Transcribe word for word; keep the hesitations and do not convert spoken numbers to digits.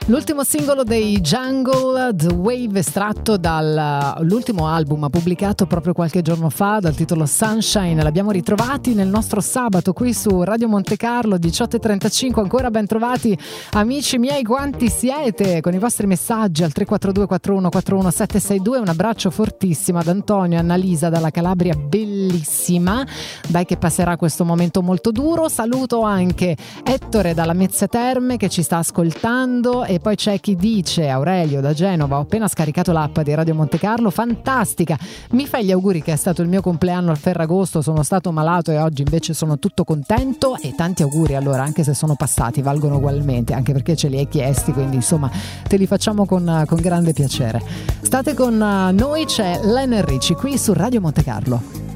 L'ultimo singolo dei Jungle, The Wave, estratto dall'ultimo album pubblicato proprio qualche giorno fa dal titolo Sunshine. L'abbiamo ritrovati nel nostro sabato qui su Radio Monte Carlo, diciotto e trentacinque. Ancora ben trovati amici miei, quanti siete? Con i vostri messaggi al tre quattro due quattro uno quattro uno sette sei due. Un abbraccio fortissimo ad Antonio e Annalisa dalla Calabria, bellissima, dai che passerà questo momento molto duro. Saluto anche Ettore dalla Mezzia Terme che ci sta ascoltando, e poi c'è chi dice: Aurelio da Genova, ho appena scaricato l'app di Radio Monte Carlo, fantastica, mi fai gli auguri che è stato il mio compleanno al Ferragosto, sono stato malato e oggi invece sono tutto contento. E tanti auguri allora, anche se sono passati, valgono ugualmente, anche perché ce li hai chiesti, quindi insomma te li facciamo con, con grande piacere. State con noi, c'è Lionel Richie qui su Radio Monte Carlo.